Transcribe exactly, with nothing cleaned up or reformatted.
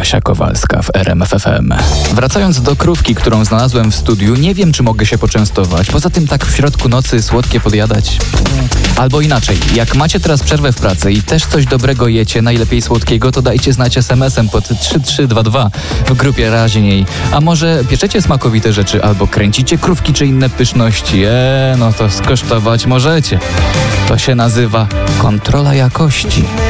Kasia Kowalska w R M F F M. Wracając do krówki, którą znalazłem w studiu, nie wiem, czy mogę się poczęstować. Poza tym tak w środku nocy słodkie podjadać. Albo inaczej, jak macie teraz przerwę w pracy i też coś dobrego jecie, najlepiej słodkiego, to dajcie znać es em esem pod trzy trzy dwa dwa w grupie Raźniej. A może pieczecie smakowite rzeczy albo kręcicie krówki czy inne pyszności? Eee, no to skosztować możecie. To się nazywa kontrola jakości.